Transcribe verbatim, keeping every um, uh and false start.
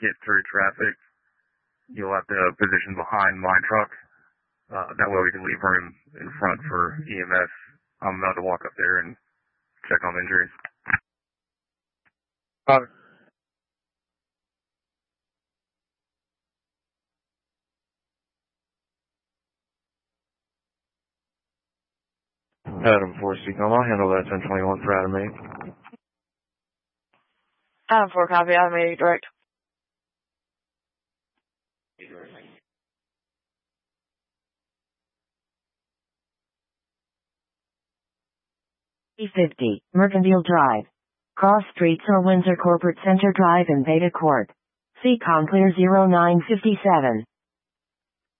get through traffic, you'll have to position behind my truck. Uh, that way we can leave room in front for E M S. I'm about to walk up there and check on injuries. Uh, Adam four, speaking. I'll handle that ten twenty-one for Adam eight. Adam four, copy. Adam eight, direct. E fifty, Mercantile Drive. Cross Streets or Windsor Corporate Center Drive in Beta Court. C-Com clear zero nine five seven.